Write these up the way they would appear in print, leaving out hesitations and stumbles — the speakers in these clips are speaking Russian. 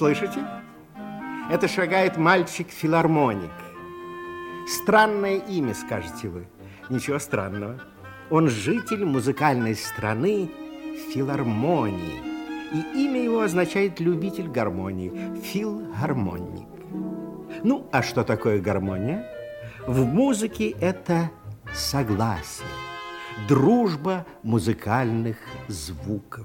Слышите? Это шагает мальчик-филармоник. Странное имя, скажете вы. Ничего странного. Он житель музыкальной страны филармонии. И имя его означает любитель гармонии. Филгармоник. Ну, а что такое гармония? В музыке это согласие, дружба музыкальных звуков.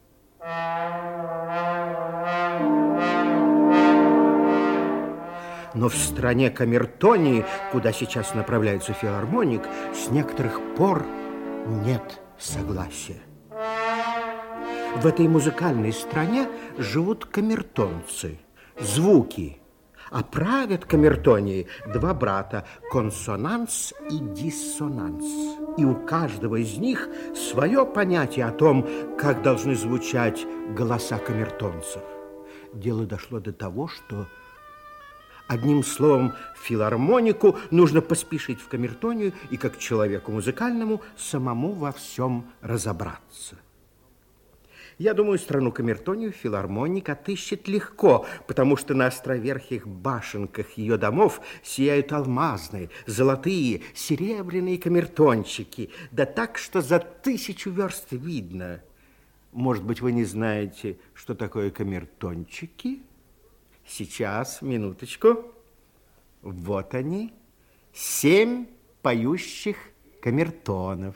Но в стране камертонии, куда сейчас направляется филармоник, с некоторых пор нет согласия. В этой музыкальной стране живут камертонцы, звуки, а правят камертонией два брата – консонанс и диссонанс. И у каждого из них свое понятие о том, как должны звучать голоса камертонцев. Дело дошло до того, что, одним словом, филармонику нужно поспешить в камертонию и, как человеку музыкальному, самому во всем разобраться. Я думаю, страну камертонию филармоник отыщет легко, потому что на островерхих башенках ее домов сияют алмазные, золотые, серебряные камертончики, да так, что за 1000 верст видно. Может быть, вы не знаете, что такое камертончики? Сейчас, минуточку. Вот они, 7 поющих камертонов.